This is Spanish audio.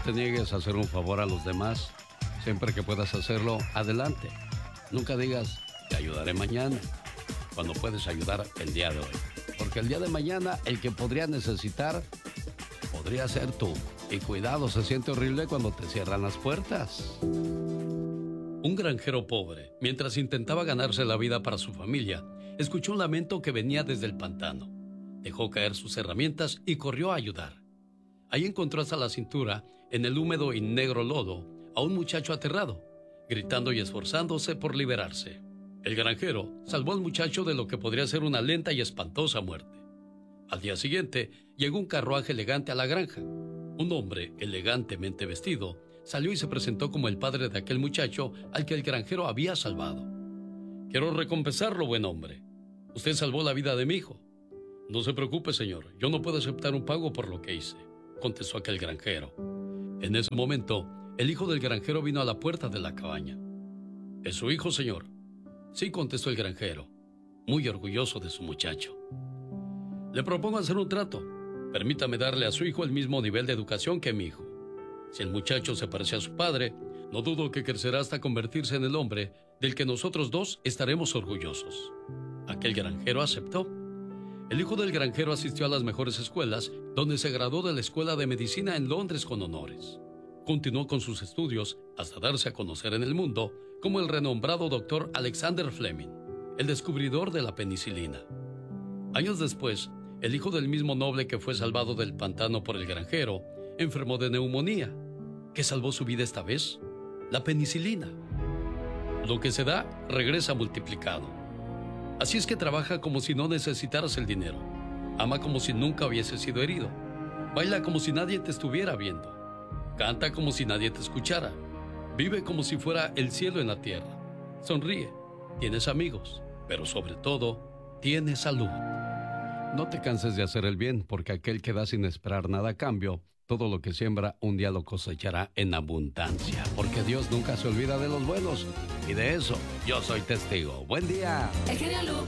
te niegues a hacer un favor a los demás. Siempre que puedas hacerlo, adelante. Nunca digas, te ayudaré mañana, cuando puedes ayudar el día de hoy. Porque el día de mañana, el que podría necesitar, podría ser tú. Y cuidado, se siente horrible cuando te cierran las puertas. Un granjero pobre, mientras intentaba ganarse la vida para su familia, escuchó un lamento que venía desde el pantano. Dejó caer sus herramientas y corrió a ayudar. Ahí encontró hasta la cintura, en el húmedo y negro lodo, a un muchacho aterrado, gritando y esforzándose por liberarse. El granjero salvó al muchacho de lo que podría ser una lenta y espantosa muerte. Al día siguiente, llegó un carruaje elegante a la granja. Un hombre elegantemente vestido salió y se presentó como el padre de aquel muchacho al que el granjero había salvado. Quiero recompensarlo, buen hombre. Usted salvó la vida de mi hijo. No se preocupe, señor. Yo no puedo aceptar un pago por lo que hice, contestó aquel granjero. En ese momento, el hijo del granjero vino a la puerta de la cabaña. ¿Es su hijo, señor? Sí, contestó el granjero, muy orgulloso de su muchacho. Le propongo hacer un trato. Permítame darle a su hijo el mismo nivel de educación que mi hijo. Si el muchacho se parece a su padre, no dudo que crecerá hasta convertirse en el hombre del que nosotros dos estaremos orgullosos. Aquel granjero aceptó. El hijo del granjero asistió a las mejores escuelas, donde se graduó de la Escuela de Medicina en Londres con honores. Continuó con sus estudios hasta darse a conocer en el mundo como el renombrado doctor Alexander Fleming, el descubridor de la penicilina. Años después, el hijo del mismo noble que fue salvado del pantano por el granjero enfermó de neumonía. ¿Qué salvó su vida esta vez? La penicilina. Lo que se da, regresa multiplicado. Así es que trabaja como si no necesitaras el dinero. Ama como si nunca hubiese sido herido. Baila como si nadie te estuviera viendo. Canta como si nadie te escuchara. Vive como si fuera el cielo en la tierra. Sonríe. Tienes amigos. Pero sobre todo, tienes salud. No te canses de hacer el bien, porque aquel que da sin esperar nada a cambio, todo lo que siembra un día lo cosechará en abundancia. Porque Dios nunca se olvida de los buenos. Y de eso yo soy testigo. ¡Buen día! El genio